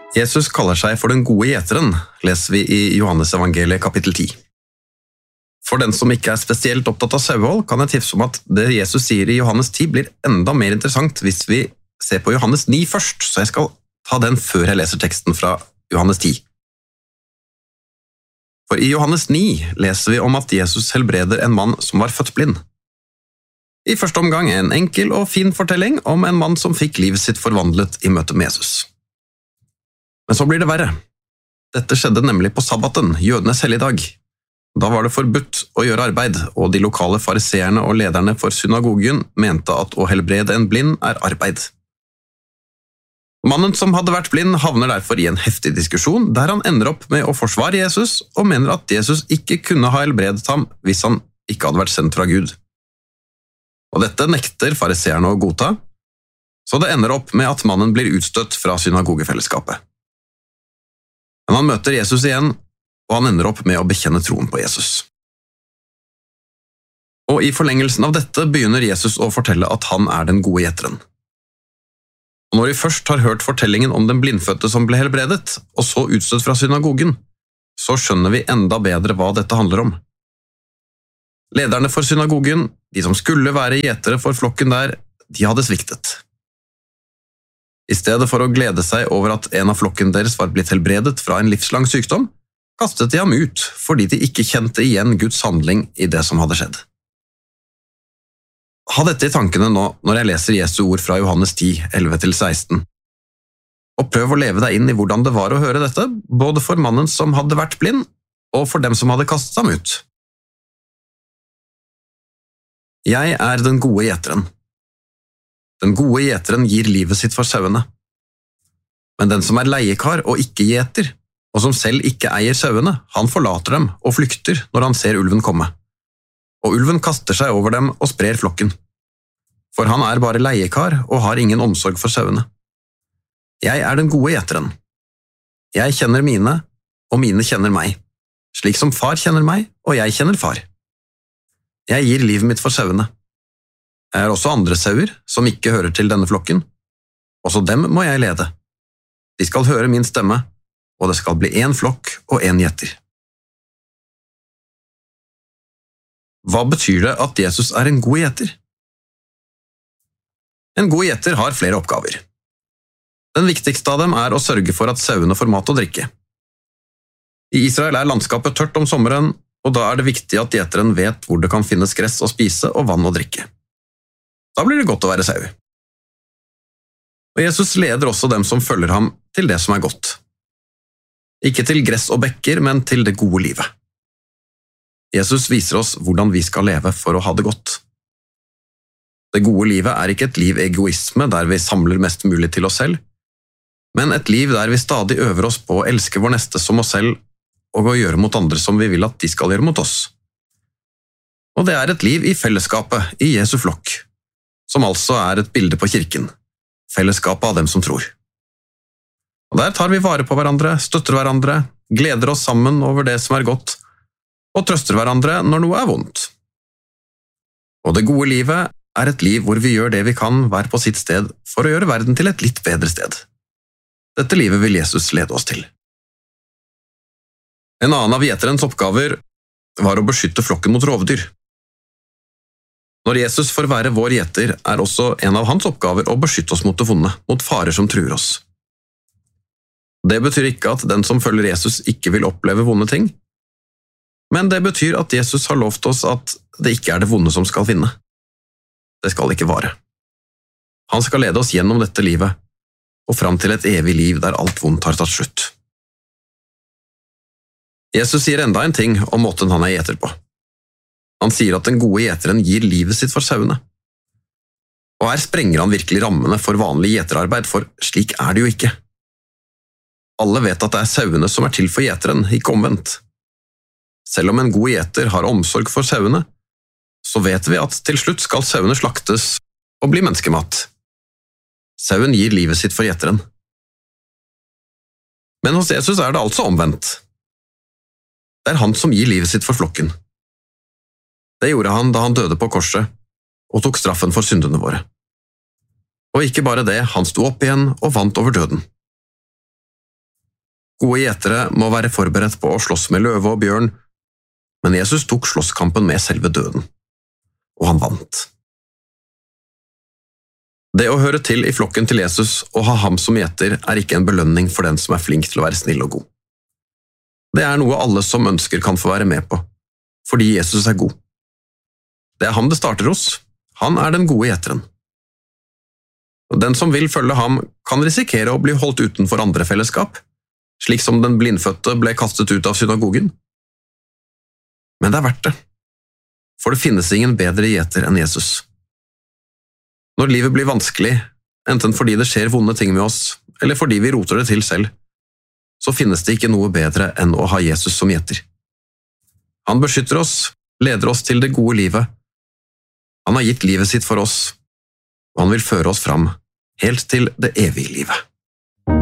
Jesus kaller seg for den gode gjeteren, leser vi i Johannes evangeliet kapittel 10. For den som ikke er spesielt opptatt av sauehold, kan jeg tipse om at det Jesus sier i Johannes 10 blir enda mer interessant hvis vi ser på Johannes 9 først, så jeg skal ta den før jeg leser teksten fra Johannes 10. For i Johannes 9 leser vi om at Jesus helbreder en mann som var født blind. I første omgang en enkel og fin fortelling om en mann som fikk livet sitt forvandlet i møte med Jesus. Men så blir det verre. Dette skjedde nemlig på sabbaten, jødenes helligdag. Da var det forbudt å gjøre arbeid, og de lokale fariseerne og lederne for synagogen mente at å helbrede en blind er arbeid. Mannen som hadde vært blind havner derfor i en heftig diskusjon, der han ender opp med å forsvare Jesus og mener at Jesus ikke kunne ha helbredet ham hvis han ikke hadde vært sendt fra Gud. Og dette nekter fariseerne å godta, så det ender opp med at mannen blir utstøtt fra synagogefellesskapet. Men han møter Jesus igjen, og han ender opp med å bekjenne troen på Jesus. Og i forlengelsen av dette begynner Jesus å fortelle at han er den gode gjeteren. Og når vi først har hørt fortellingen om den blindfødte som ble helbredet, og så utstøtt fra synagogen, så skjønner vi enda bedre hva dette handler om. Lederne for synagogen, de som skulle være gjetere for flokken der, de hadde sviktet. I stedet for å glede seg over at en av flokken deres var blitt helbredet fra en livslang sykdom, kastet de ham ut fordi de ikke kjente igjen Guds handling i det som hadde skjedd. Ha dette i tankene nå når jeg leser Jesu ord fra Johannes 10, 11-16. Og prøv å leve deg inn i hvordan det var å høre dette, både for mannen som hadde vært blind, og for dem som hadde kastet ham ut. Jeg er den gode gjeteren. Den gode gjeteren gir livet sitt for sauene. Men den som er leiekar og ikke gjeter, og som selv ikke eier sauene, han forlater dem og flykter når han ser ulven komme. Og ulven kaster seg over dem og sprer flokken. For han er bare leiekar og har ingen omsorg for sauene. Jeg er den gode gjeteren. Jeg kjenner mine, og mine kjenner meg, slik som far kjenner meg, og jeg kjenner far. Jeg gir livet mitt for sauene. Jeg har også andre sauer som ikke hører til denne flokken. Også dem må jeg lede. De skal høre min stemme, og det skal bli en flokk og en gjeter. Hva betyr det at Jesus er en god gjeter? En god gjeter har flere oppgaver. Den viktigste av dem er å sørge for at sauene får mat og drikke. I Israel er landskapet tørt om sommeren, og da er det viktig at gjeteren vet hvor det kan finnes gress å spise og vann å drikke. Da blir det godt å være sau. Og Jesus leder også dem som følger ham til det som er godt. Ikke til gress og bekker, men til det gode livet. Jesus viser oss hvordan vi skal leve for å ha det godt. Det gode livet er ikke et liv egoisme der vi samler mest mulig til oss selv, men et liv der vi stadig øver oss på å elske vår neste som oss selv og å gjøre mot andre som vi vil at de skal gjøre mot oss. Og det er et liv i fellesskapet, i Jesu flokk, som altså er et bilde på kirken, fellesskapet av dem som tror. Og der tar vi vare på hverandre, støtter hverandre, gleder oss sammen over det som er godt, og trøster hverandre når noe er vondt. Og det gode livet er et liv hvor vi gjør det vi kan hver på sitt sted for å gjøre verden til et litt bedre sted. Dette livet vil Jesus lede oss til. En annen av gjeterens oppgaver var å beskytte flokken mot rovdyr. Når Jesus får være vår gjeter, er også en av hans oppgaver å beskytte oss mot det vonde, mot farer som truer oss. Det betyr ikke at den som følger Jesus ikke vil oppleve vonde ting, men det betyr at Jesus har lovt oss at det ikke er det vonde som skal vinne. Det skal ikke vare. Han skal lede oss gjennom dette livet, og fram til et evig liv der alt vondt har tatt slutt. Jesus sier enda en ting om måten han er gjeter på. Han sier at den gode gjeteren gir livet sitt for sauene. Og her sprenger han virkelig rammene for vanlig gjeterarbeid, for slik er det jo ikke. Alle vet at det er sauene som er til for gjeteren, ikke omvendt. Selv om en god gjeter har omsorg for sauene, så vet vi at til slutt skal sauene slaktes og bli menneskemat. Sauen gir livet sitt for gjeteren. Men hos Jesus er det altså omvendt. Det er han som gir livet sitt for flokken. Det gjorde han da han døde på korset, og tok straffen for syndene våre. Og ikke bare det, han sto opp igjen og vant over døden. Gode gjetere må være forberedt på å slåss med løve og bjørn, men Jesus tok slåsskampen med selve døden, og han vant. Det å høre til i flokken til Jesus og ha ham som gjeter er ikke en belønning for den som er flink til å være snill og god. Det er noe alle som ønsker kan få være med på, fordi Jesus er god. Det er ham det starter hos, han er den gode gjeteren. Og den som vil følge ham kan risikere å bli holdt utenfor andre fellesskap, slik som den blindfødte ble kastet ut av synagogen. Men det er verdt det, for det finnes ingen bedre gjeter enn Jesus. Når livet blir vanskelig, enten fordi det skjer vonde ting med oss, eller fordi vi roter det til selv, så finnes det ikke noe bedre enn å ha Jesus som gjeter. Han beskytter oss, leder oss til det gode livet. Han har gitt livet sitt for oss, og han vil føre oss fram helt til det evige livet.